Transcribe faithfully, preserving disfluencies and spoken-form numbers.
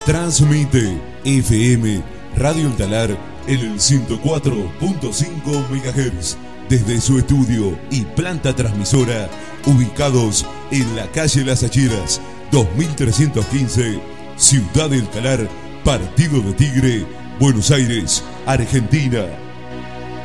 Transmite F M Radio El Talar en el ciento cuatro punto cinco megahertz desde su estudio y planta transmisora ubicados en la calle Las Acheras dos mil trescientos quince, Ciudad del Talar, Partido de Tigre, Buenos Aires, Argentina.